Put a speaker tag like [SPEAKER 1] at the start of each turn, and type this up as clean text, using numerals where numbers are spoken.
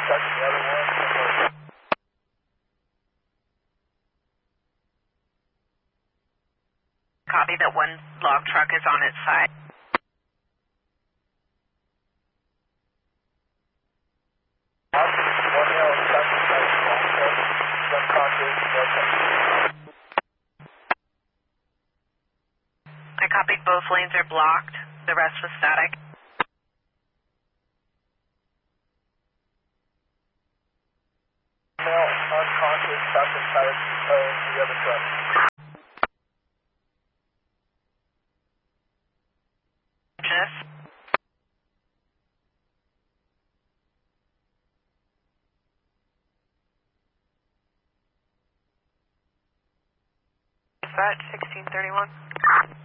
[SPEAKER 1] Check the other one.
[SPEAKER 2] Copy that one log truck is on its side.
[SPEAKER 1] One male suspect, unconscious,
[SPEAKER 2] I copied both lanes are blocked. The rest was static.
[SPEAKER 1] male unconscious, back inside the other truck.
[SPEAKER 2] Just. Dispatch 1631.